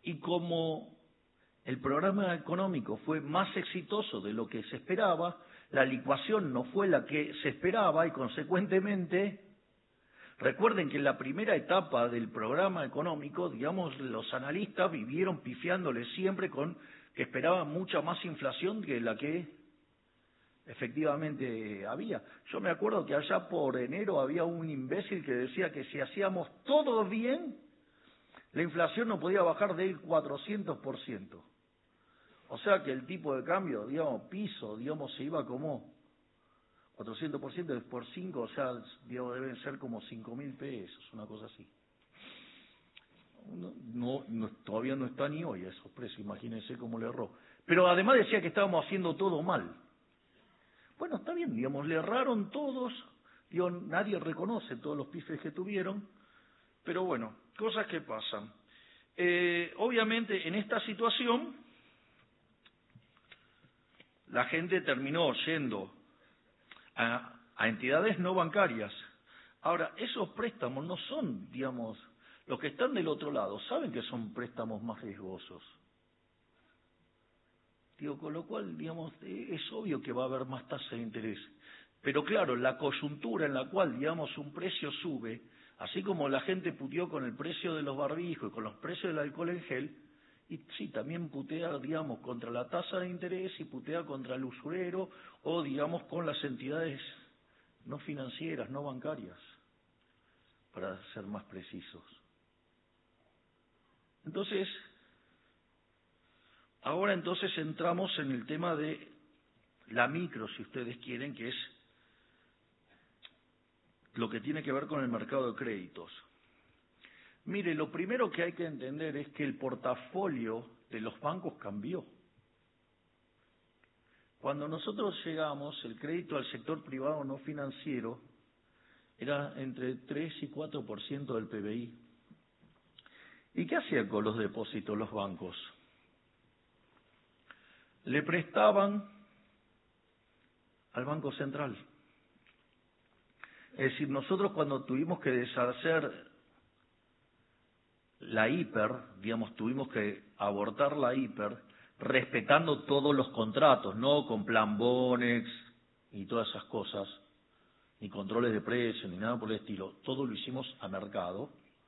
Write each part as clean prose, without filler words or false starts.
Y como el programa económico fue más exitoso de lo que se esperaba, la licuación no fue la que se esperaba y consecuentemente, recuerden que en la primera etapa del programa económico, digamos, los analistas vivieron pifiándole siempre con que esperaban mucha más inflación que la que efectivamente había. Yo me acuerdo que allá por enero había un imbécil que decía que si hacíamos todo bien, la inflación no podía bajar del 400%. O sea que el tipo de cambio, digamos, piso, digamos, se iba como 400% por 5, o sea, digamos, deben ser como 5.000 pesos, una cosa así. Todavía no está ni hoy a esos precios, imagínense cómo le erró. Pero además decía que estábamos haciendo todo mal. Bueno, está bien, digamos, le erraron todos, digo, nadie reconoce todos los pifes que tuvieron, pero bueno, cosas que pasan. Obviamente, en esta situación, la gente terminó yendo a entidades no bancarias. Ahora, esos préstamos no son, digamos, los que están del otro lado, saben que son préstamos más riesgosos. Digo, con lo cual, digamos, es obvio que va a haber más tasa de interés. Pero claro, la coyuntura en la cual, digamos, un precio sube, así como la gente puteó con el precio de los barbijos y con los precios del alcohol en gel, y sí, también putea, digamos, contra la tasa de interés y putea contra el usurero o, digamos, con las entidades no financieras, no bancarias, para ser más precisos. Entonces, ahora entonces entramos en el tema de la micro, si ustedes quieren, que es lo que tiene que ver con el mercado de créditos. Mire, lo primero que hay que entender es que el portafolio de los bancos cambió. Cuando nosotros llegamos, el crédito al sector privado no financiero era entre 3 y 4% del PBI. ¿Y qué hacían con los depósitos los bancos? Le prestaban al Banco Central. Es decir, nosotros cuando tuvimos que deshacer la hiper, digamos, tuvimos que abortar la hiper, respetando todos los contratos, no con plan Bonex y todas esas cosas, ni controles de precios, ni nada por el estilo, todo lo hicimos a mercado.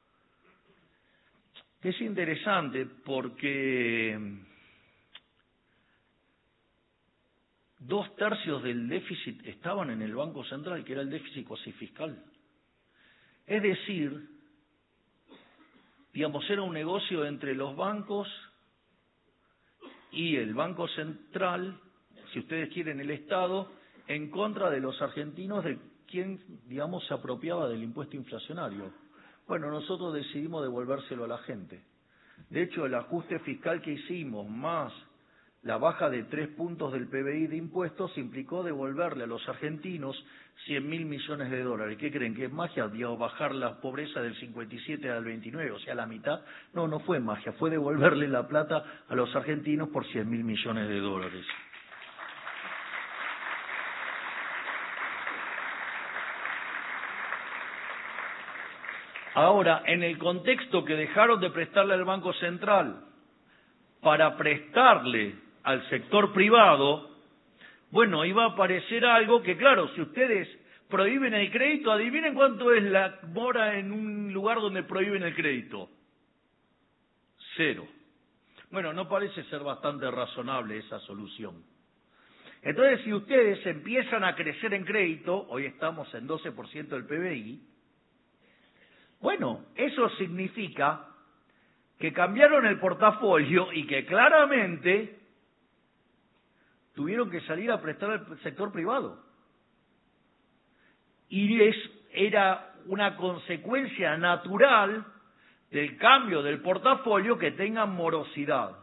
Es interesante porque 2/3 del déficit estaban en el Banco Central, que era el déficit cuasi fiscal. Es decir, digamos, era un negocio entre los bancos y el Banco Central, si ustedes quieren el Estado, en contra de los argentinos, de quien, digamos, se apropiaba del impuesto inflacionario. Bueno, nosotros decidimos devolvérselo a la gente. De hecho, el ajuste fiscal que hicimos, más la baja de 3 puntos del PBI de impuestos, implicó devolverle a los argentinos 100.000 millones de dólares. ¿Qué creen? ¿Que es magia? Digamos, bajar la pobreza del 57 al 29, o sea, la mitad. No, no fue magia, fue devolverle la plata a los argentinos por 100.000 millones de dólares. Ahora, en el contexto que dejaron de prestarle al Banco Central para prestarle al sector privado, bueno, iba a aparecer algo que, claro, si ustedes prohíben el crédito, adivinen cuánto es la mora en un lugar donde prohíben el crédito. 0. Bueno, no parece ser bastante razonable esa solución. Entonces, si ustedes empiezan a crecer en crédito, hoy estamos en 12% del PBI, bueno, eso significa que cambiaron el portafolio y que claramente tuvieron que salir a prestar al sector privado. Y era una consecuencia natural del cambio del portafolio que tengan morosidad.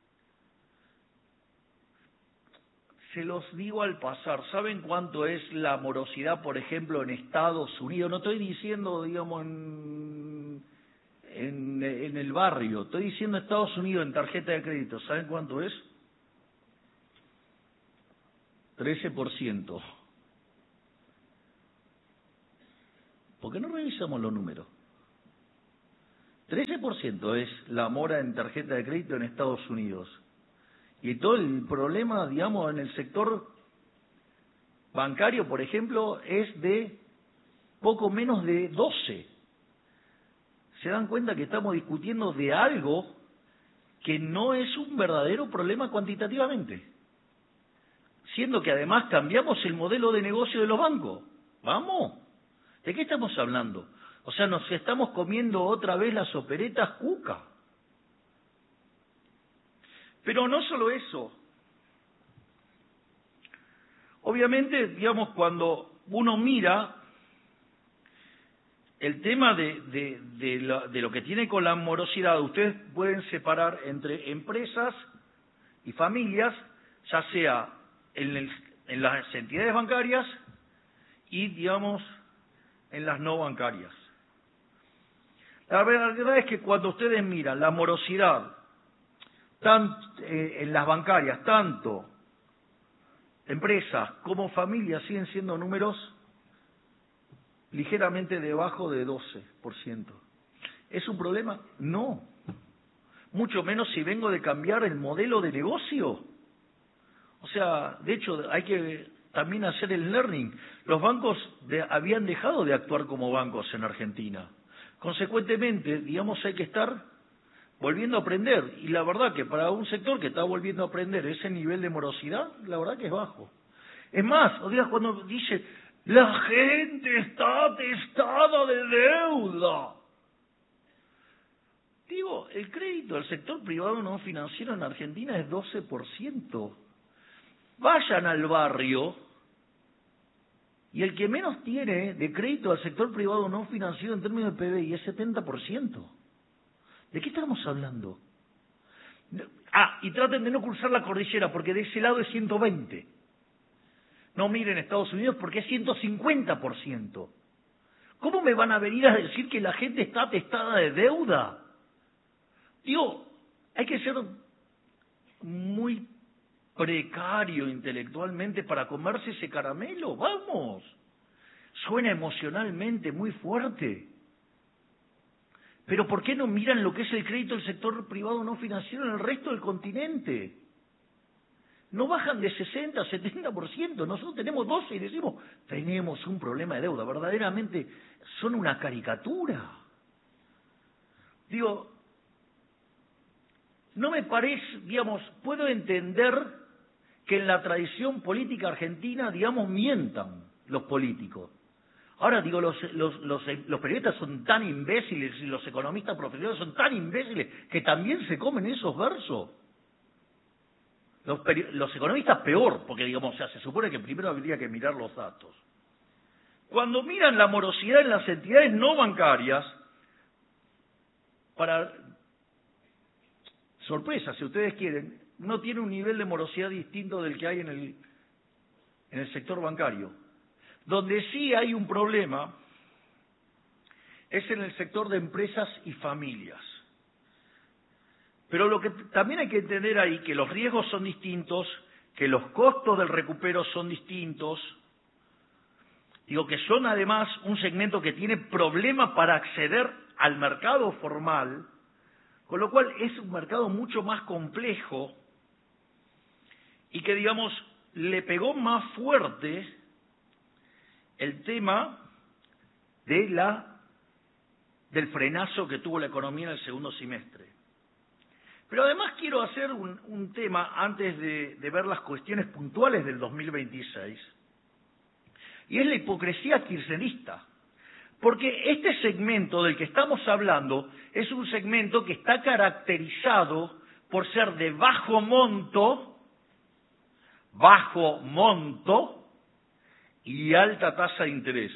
Se los digo al pasar, ¿saben cuánto es la morosidad, por ejemplo, en Estados Unidos? No estoy diciendo, digamos, en el barrio, estoy diciendo Estados Unidos en tarjeta de crédito. ¿Saben cuánto es? 13%. ¿Por qué no revisamos los números? 13% es la mora en tarjeta de crédito en Estados Unidos. Y todo el problema, digamos, en el sector bancario, por ejemplo, es de poco menos de 12. ¿Se dan cuenta que estamos discutiendo de algo que no es un verdadero problema cuantitativamente? Siendo que además cambiamos el modelo de negocio de los bancos. ¿Vamos? ¿De qué estamos hablando? O sea, nos estamos comiendo otra vez las operetas cuca. Pero no solo eso. Obviamente, digamos, cuando uno mira el tema de lo que tiene con la morosidad, ustedes pueden separar entre empresas y familias, ya sea en las entidades bancarias y, digamos, en las no bancarias. La verdad es que cuando ustedes miran la morosidad en las bancarias, tanto empresas como familias siguen siendo números ligeramente debajo de 12%. ¿Es un problema? No. Mucho menos si vengo de cambiar el modelo de negocio. O sea, de hecho, hay que también hacer el learning. Los bancos habían dejado de actuar como bancos en Argentina. Consecuentemente, digamos, hay que estar volviendo a aprender. Y la verdad que para un sector que está volviendo a aprender ese nivel de morosidad, la verdad que es bajo. Es más, o sea, cuando dice, la gente está atestada de deuda. Digo, el crédito del sector privado no financiero en Argentina es 12%. Vayan al barrio y el que menos tiene de crédito al sector privado no financiero en términos de PBI es 70%. ¿De qué estamos hablando? Y traten de no cruzar la cordillera, porque de ese lado es 120. No miren Estados Unidos porque es 150%. ¿Cómo me van a venir a decir que la gente está atestada de deuda? Digo, hay que ser muy precario intelectualmente para comerse ese caramelo. ¡Vamos! Suena emocionalmente muy fuerte. Pero ¿por qué no miran lo que es el crédito del sector privado no financiero en el resto del continente? No bajan de 60 a 70%. Nosotros tenemos 12 y decimos, tenemos un problema de deuda. Verdaderamente son una caricatura. Digo, no me parece, digamos, puedo entender que en la tradición política argentina, digamos, mientan los políticos. Ahora, digo, los periodistas son tan imbéciles y los economistas profesionales son tan imbéciles que también se comen esos versos. Los economistas peor, porque, digamos, o sea, se supone que primero habría que mirar los datos. Cuando miran la morosidad en las entidades no bancarias, para sorpresa, si ustedes quieren, no tiene un nivel de morosidad distinto del que hay en el sector bancario. Donde sí hay un problema es en el sector de empresas y familias. Pero lo que también hay que entender ahí, que los riesgos son distintos, que los costos del recupero son distintos, digo que son además un segmento que tiene problemas para acceder al mercado formal, con lo cual es un mercado mucho más complejo y que, digamos, le pegó más fuerte el tema del frenazo que tuvo la economía en el segundo semestre. Pero además quiero hacer un tema antes de ver las cuestiones puntuales del 2026, y es la hipocresía kirchnerista. Porque este segmento del que estamos hablando es un segmento que está caracterizado por ser de bajo monto y alta tasa de interés.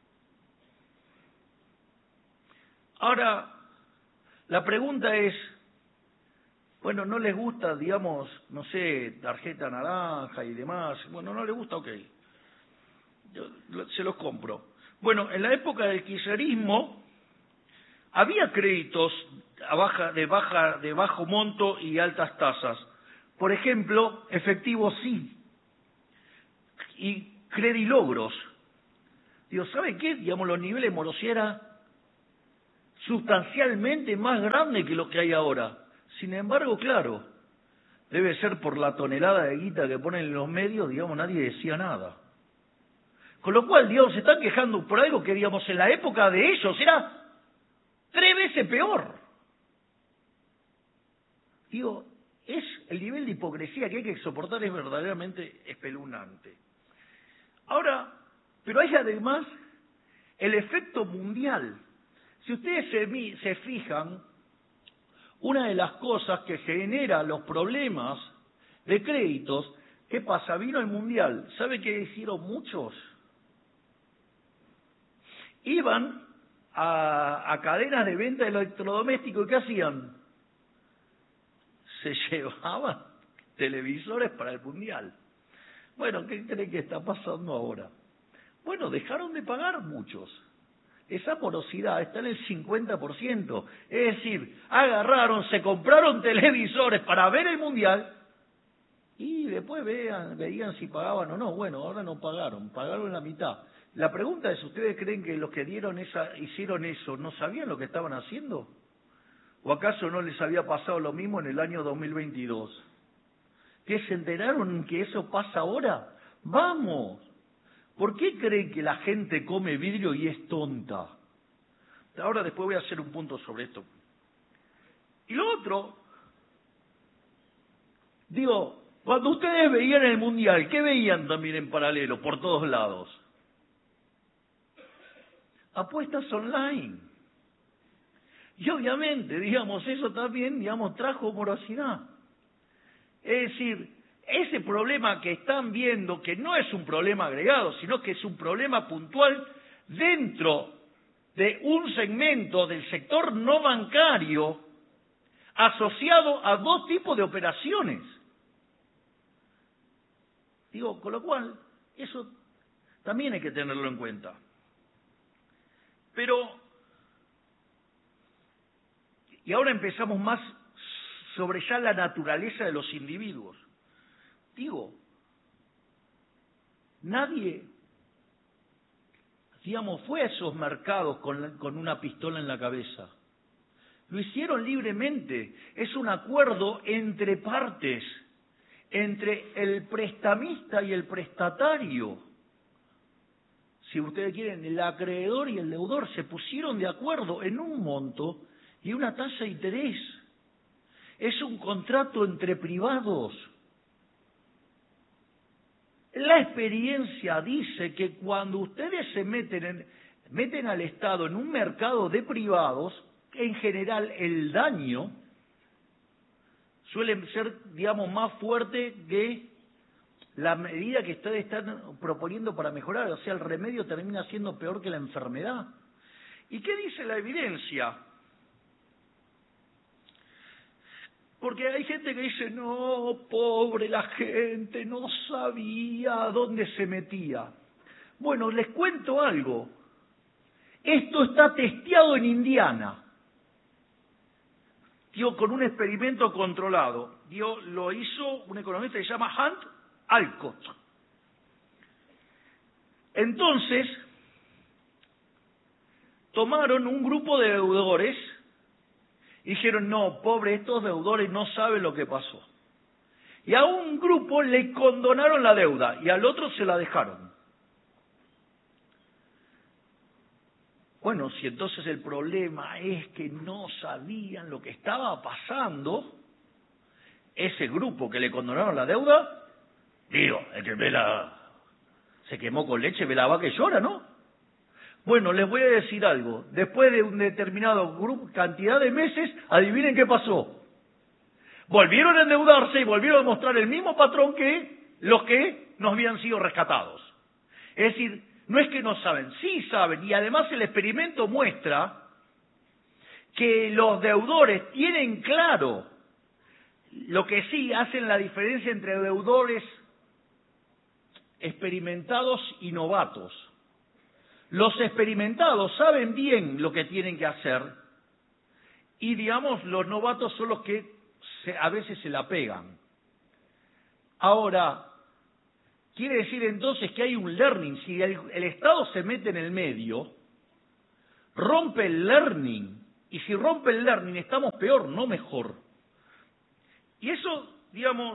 Ahora, la pregunta es, bueno, no les gusta, digamos, no sé, tarjeta naranja y demás, bueno, no les gusta, ok, se los compro. Bueno, en la época del kirchnerismo había créditos de bajo monto y altas tasas. Por ejemplo, efectivo sí, y credilogros. Digo, ¿sabe qué? Digamos, los niveles de morosidad sustancialmente más grande que lo que hay ahora. Sin embargo, claro, debe ser por la tonelada de guita que ponen en los medios, digamos, nadie decía nada. Con lo cual, digamos, se están quejando por algo que, digamos, en la época de ellos era 3 veces peor. Digo, es el nivel de hipocresía que hay que soportar es verdaderamente espeluznante. Ahora, pero hay además el efecto mundial. Si ustedes se fijan, una de las cosas que genera los problemas de créditos, ¿qué pasa? Vino el mundial. ¿Sabe qué hicieron muchos? Iban a cadenas de venta de electrodomésticos y ¿qué hacían? Se llevaban televisores para el mundial. Bueno, ¿qué creen que está pasando ahora? Bueno, dejaron de pagar muchos. Esa morosidad está en el 50%. Es decir, agarraron, se compraron televisores para ver el mundial y después veían si pagaban o no. Bueno, ahora no pagaron la mitad. La pregunta es, ¿ustedes creen que los que hicieron eso no sabían lo que estaban haciendo? ¿O acaso no les había pasado lo mismo en el año 2022? ¿Que se enteraron que eso pasa ahora? ¡Vamos! ¿Por qué creen que la gente come vidrio y es tonta? Ahora después voy a hacer un punto sobre esto. Y lo otro, digo, cuando ustedes veían el mundial, ¿qué veían también en paralelo por todos lados? Apuestas online. Y obviamente, digamos, eso también, digamos, trajo morosidad. Es decir, ese problema que están viendo, que no es un problema agregado, sino que es un problema puntual dentro de un segmento del sector no bancario asociado a 2 tipos de operaciones. Digo, con lo cual, eso también hay que tenerlo en cuenta. Pero, y ahora empezamos más sobre ya la naturaleza de los individuos. Digo, nadie, digamos, fue a esos mercados con una pistola en la cabeza. Lo hicieron libremente. Es un acuerdo entre partes, entre el prestamista y el prestatario. Si ustedes quieren, el acreedor y el deudor se pusieron de acuerdo en un monto y una tasa de interés. Es un contrato entre privados. La experiencia dice que cuando ustedes se meten al Estado en un mercado de privados, en general el daño suele ser, digamos, más fuerte que la medida que ustedes están proponiendo para mejorar. O sea, el remedio termina siendo peor que la enfermedad. ¿Y qué dice la evidencia? Porque hay gente que dice, no, pobre la gente, no sabía a dónde se metía. Bueno, les cuento algo. Esto está testeado en Indiana. Con un experimento controlado. Lo hizo un economista que se llama Hunt Alcott. Entonces, tomaron un grupo de deudores y dijeron, no, pobre, estos deudores no saben lo que pasó. Y a un grupo le condonaron la deuda y al otro se la dejaron. Bueno, si entonces el problema es que no sabían lo que estaba pasando, ese grupo que le condonaron la deuda, el que se quemó con leche, ve la vaca y llora, ¿no? Bueno, les voy a decir algo. Después de un determinado cantidad de meses, adivinen qué pasó. Volvieron a endeudarse y volvieron a mostrar el mismo patrón que los que no habían sido rescatados. Es decir, no es que no saben, sí saben, y además el experimento muestra que los deudores tienen claro lo que sí hacen la diferencia entre deudores experimentados y novatos. Los experimentados saben bien lo que tienen que hacer y, digamos, los novatos son los que a veces se la pegan. Ahora, quiere decir entonces que hay un learning. Si el Estado se mete en el medio, rompe el learning Y si rompe el learning, estamos peor, no mejor. Y eso, digamos,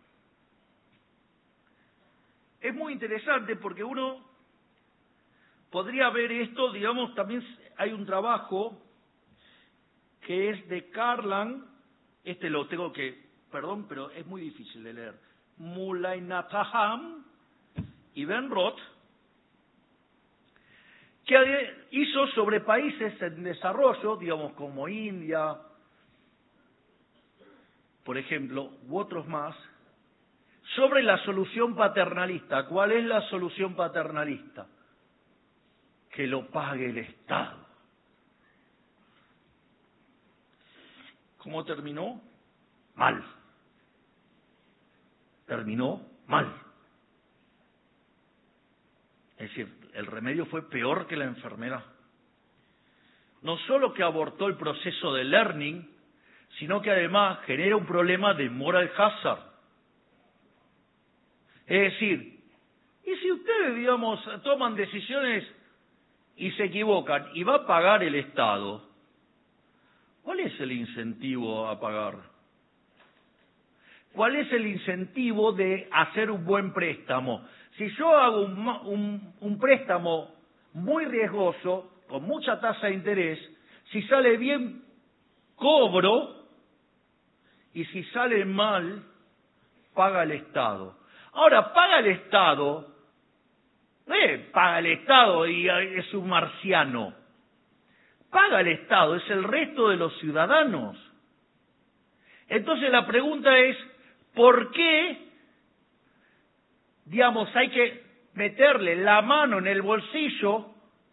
es muy interesante porque uno podría ver esto, digamos, también hay un trabajo que es de Carlan, lo tengo que, perdón, pero es muy difícil de leer, Mulaynataham y Ben Roth, que hizo sobre países en desarrollo, digamos, como India, por ejemplo, u otros más, sobre la solución paternalista. ¿Cuál es la solución paternalista? Que lo pague el Estado. ¿Cómo terminó? Mal. Terminó mal. Es decir, el remedio fue peor que la enfermedad. No solo que abortó el proceso de learning, sino que además genera un problema de moral hazard. Es decir, y si ustedes, digamos, toman decisiones y se equivocan y va a pagar el Estado, ¿cuál es el incentivo a pagar? ¿Cuál es el incentivo de hacer un buen préstamo? Si yo hago un préstamo muy riesgoso, con mucha tasa de interés, si sale bien, cobro, y si sale mal, paga el Estado. Ahora, paga el Estado, paga el Estado y es un marciano. Paga el Estado, es el resto de los ciudadanos. Entonces la pregunta es, ¿por qué, digamos, hay que meterle la mano en el bolsillo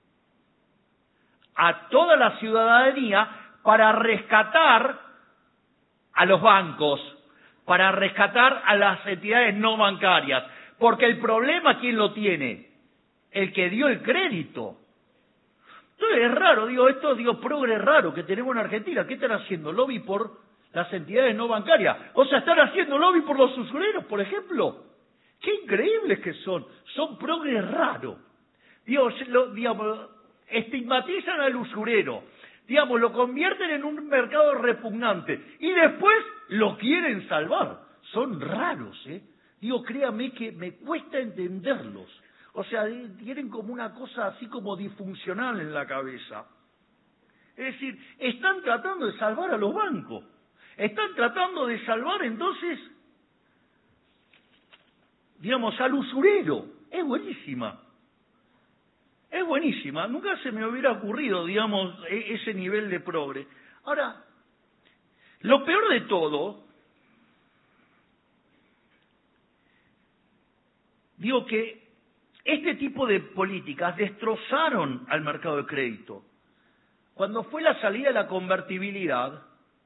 a toda la ciudadanía para rescatar a los bancos, para rescatar a las entidades no bancarias? Porque el problema, ¿quién lo tiene? El que dio el crédito. Entonces es raro, progre raro que tenemos en Argentina. ¿Qué están haciendo? Lobby por las entidades no bancarias. O sea, están haciendo lobby por los usureros, por ejemplo. Qué increíbles que son. Son progres raros. Estigmatizan al usurero. Lo convierten en un mercado repugnante. Y después lo quieren salvar. Son raros, ¿eh? Créame que me cuesta entenderlos. O sea, tienen como una cosa así como disfuncional en la cabeza. Es decir, están tratando de salvar a los bancos. Están tratando de salvar entonces, al usurero. Es buenísima. Es buenísima. Nunca se me hubiera ocurrido, ese nivel de progre. Ahora, lo peor de todo, que este tipo de políticas destrozaron al mercado de crédito. Cuando fue la salida de la convertibilidad,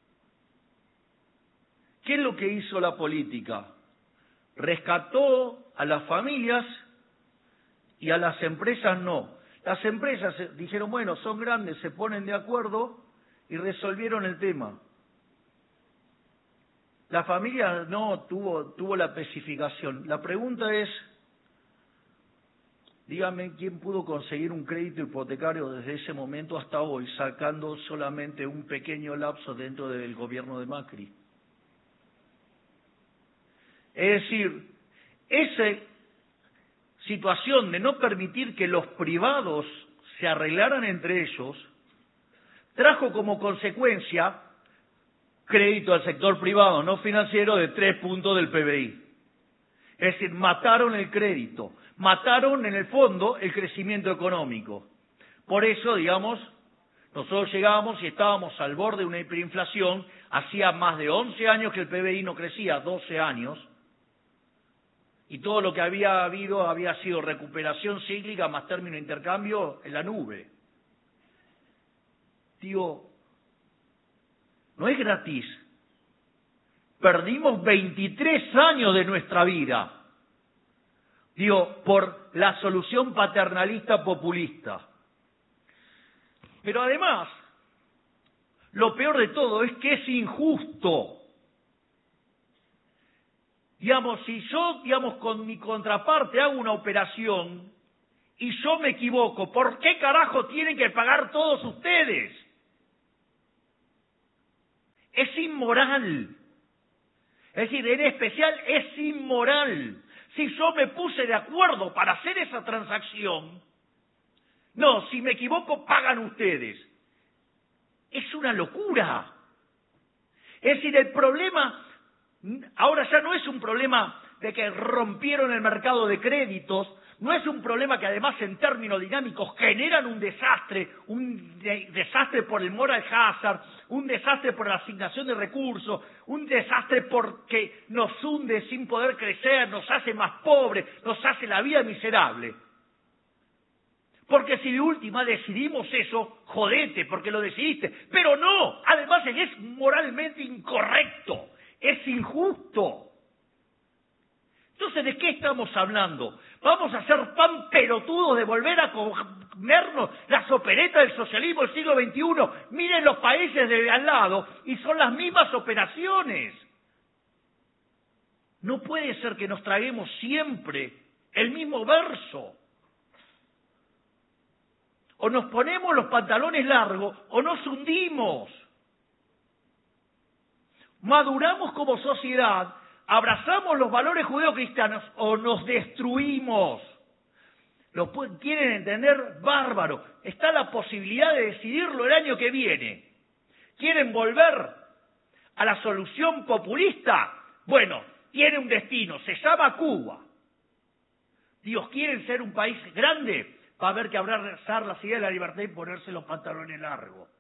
¿qué es lo que hizo la política? Rescató a las familias y a las empresas no. Las empresas dijeron, bueno, son grandes, se ponen de acuerdo y resolvieron el tema. La familia no tuvo la especificación. La pregunta es, dígame quién pudo conseguir un crédito hipotecario desde ese momento hasta hoy, sacando solamente un pequeño lapso dentro del gobierno de Macri. Es decir, esa situación de no permitir que los privados se arreglaran entre ellos, trajo como consecuencia crédito al sector privado no financiero de 3 puntos del PBI. Es decir, mataron el crédito, mataron en el fondo el crecimiento económico. Por eso, nosotros llegábamos y estábamos al borde de una hiperinflación, hacía más de 11 años que el PBI no crecía, 12 años, y todo lo que había habido había sido recuperación cíclica más término de intercambio en la nube. No es gratis. Perdimos 23 años de nuestra vida, por la solución paternalista populista. Pero además, lo peor de todo es que es injusto. Si yo, con mi contraparte hago una operación y yo me equivoco, ¿por qué carajo tienen que pagar todos ustedes? es inmoral. Es decir, en especial es inmoral. Si yo me puse de acuerdo para hacer esa transacción, no, si me equivoco pagan ustedes. Es una locura. Es decir, el problema ahora ya no es un problema de que rompieron el mercado de créditos, no es un problema que además en términos dinámicos generan un desastre por el moral hazard, un desastre por la asignación de recursos, un desastre porque nos hunde sin poder crecer, nos hace más pobres, nos hace la vida miserable. Porque si de última decidimos eso, jodete, porque lo decidiste. Pero no, además es moralmente incorrecto, es injusto. Entonces, ¿de qué estamos hablando? ¿Vamos a ser tan pelotudos de volver a comernos las operetas del socialismo del siglo XXI? Miren los países de al lado y son las mismas operaciones. No puede ser que nos traguemos siempre el mismo verso. O nos ponemos los pantalones largos o nos hundimos. Maduramos como sociedad, abrazamos los valores judeocristianos o nos destruimos. ¿Lo quieren entender? Bárbaro. Está la posibilidad de decidirlo el año que viene. ¿Quieren volver a la solución populista? Bueno, tiene un destino, se llama Cuba. Dios, ¿quieren ser un país grande? Va a haber que abrazar las ideas de la libertad y ponerse los pantalones largos.